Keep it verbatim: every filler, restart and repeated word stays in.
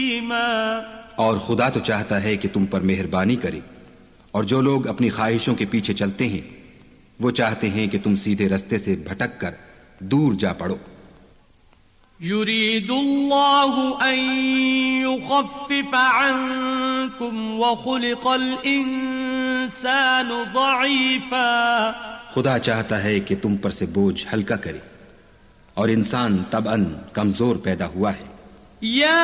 और खुदा तो चाहता है कि तुम पर मेहरबानी करे, और जो लोग अपनी ख्वाहिशों के पीछे चलते हैं वो चाहते हैं कि तुम सीधे रास्ते से भटक कर दूर जा पड़ो। युरीदुल्लाहु अन युखफ्फिफ अन्कुम व खुलिक़ल इंसानु दईफा। खुदा चाहता है कि तुम पर से बोझ हल्का करे, और इंसान तबअन कमजोर पैदा हुआ है।